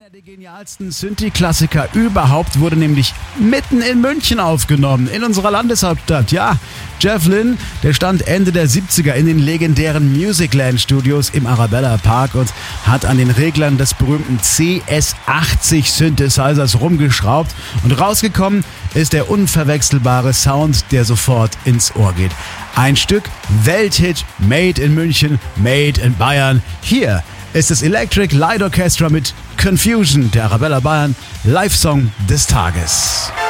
der genialsten Synthi-Klassiker überhaupt wurde nämlich mitten in München aufgenommen, in unserer Landeshauptstadt. Ja, Jeff Lynne, der stand Ende der 70er in den legendären Musicland Studios im Arabella Park und hat an den Reglern des berühmten CS80 Synthesizers rumgeschraubt und rausgekommen ist der unverwechselbare Sound, der sofort ins Ohr geht. Ein Stück Welthit, made in München, made in Bayern. Hier ist das Electric Light Orchestra mit Confusion, der Arabella Bayern Live-Song des Tages.